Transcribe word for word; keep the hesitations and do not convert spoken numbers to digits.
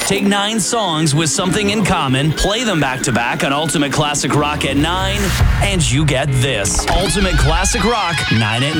Take nine songs with something in common, play them back to back on Ultimate Classic Rock at nine, and you get this. Ultimate Classic Rock, nine at